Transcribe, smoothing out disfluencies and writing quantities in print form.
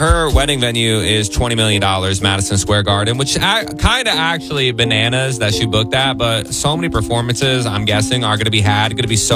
her wedding venue is $20 million, Madison Square Garden, which kind of actually bananas that she booked that. But so many performances, I'm guessing, are going to be so